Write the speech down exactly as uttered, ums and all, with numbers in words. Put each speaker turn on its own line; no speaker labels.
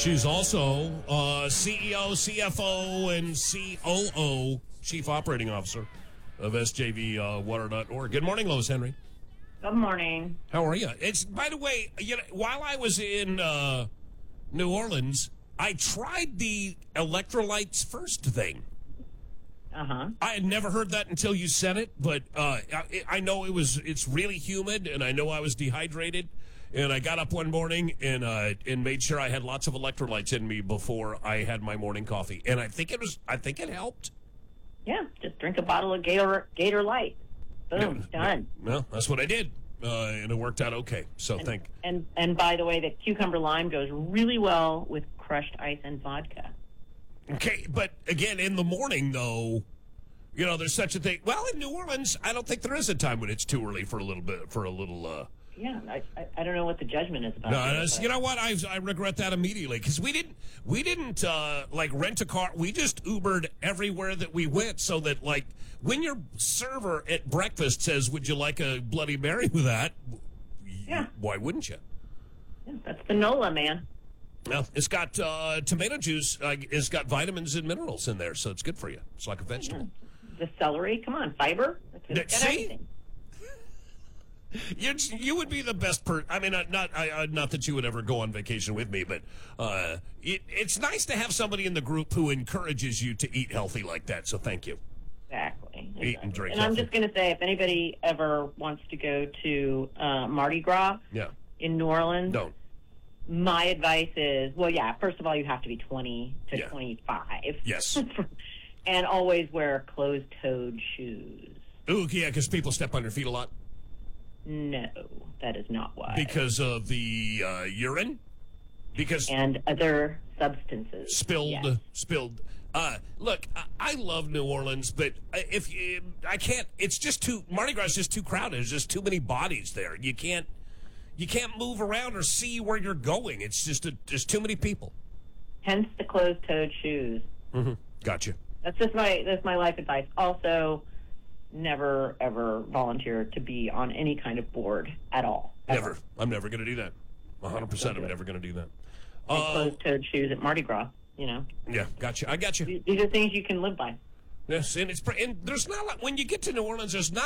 She's also uh, C E O, C F O, and C O O, Chief Operating Officer of S J V water dot org. Good morning, Lois Henry.
Good morning.
How are you? It's by the way, you know, while I was in uh, New Orleans, I tried the electrolytes first thing.
Uh-huh.
I had never heard that until you said it, but uh, I, I know it was. It's really humid, and I know I was dehydrated. And I got up one morning and uh, and made sure I had lots of electrolytes in me before I had my morning coffee. And I think it was. I think it helped.
Yeah, just drink a bottle of Gator Gator Light. Boom,
No,
done.
Well, that's what I did, uh, and it worked out okay. So
And,
thank.
and and by the way, the cucumber lime goes really well with crushed ice and vodka.
Okay, but again, in the morning though, you know, there's such a thing. Well, in New Orleans, I don't think there is a time when it's too early for a little bit for a little. Uh,
Yeah, I, I I don't know what the judgment is about.
No,
it,
that's,
but-
you know what? I I regret that immediately because we didn't we didn't uh, like rent a car. We just Ubered everywhere that we went, so that like when your server at breakfast says, "Would you like a Bloody Mary with that?"
Yeah.
Why wouldn't you?
Yeah, that's the NOLA, man.
Well, it's got uh, tomato juice. Uh, it's got vitamins and minerals in there, so it's good for you. It's like a vegetable.
The celery, come on, fiber. It's
That-
got
see?
everything.
You you would be the best per. I mean, uh, not I, uh, not that you would ever go on vacation with me, but uh, it, it's nice to have somebody in the group who encourages you to eat healthy like that. So thank you.
Exactly.
Eat
exactly.
and drink
And I'm
healthy.
just going to say, if anybody ever wants to go to uh, Mardi Gras
Yeah.
in New Orleans,
Don't.
my advice is, well, yeah, first of all, you have to be twenty to
Yeah.
twenty-five.
Yes.
And always wear closed-toed shoes.
Ooh, yeah, because people step on your feet a lot
No, that is not why.
because of the uh, urine. Because
And other substances.
spilled
Yes.
spilled uh look, I, I love New Orleans, but if you, I can't, it's just too Mardi Gras is just too crowded. There's just too many bodies there. You can't you can't move around or see where you're going. It's just a, there's too many people.
Hence the closed-toed shoes.
Mm-hmm. Gotcha.
That's just my that's my life advice. Also, never ever volunteer to be on any kind of board at all. Ever.
Never. I'm never going to do that. one hundred percent I'm never going to do that.
And
Uh,
closed-toed shoes at Mardi Gras. You know,
yeah, gotcha. I got you.
these these are things you can live by.
Yes, and it's pre- and there's not a lot, when you get to New Orleans. There's not